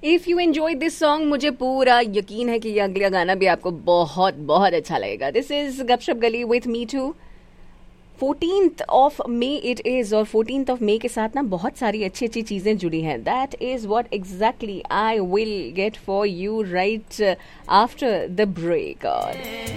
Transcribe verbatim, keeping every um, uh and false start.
If you enjoy this song, मुझे पूरा यकीन है कि ये अगला गाना भी आपको बहुत बहुत अच्छा लगेगा. दिस इज गपशप गली with me to. Fourteenth of may it is, और फोर्टीन्थ ऑफ मे के साथ ना बहुत सारी अच्छी अच्छी चीजें जुड़ी हैं. That is what exactly I will get for you right after the break.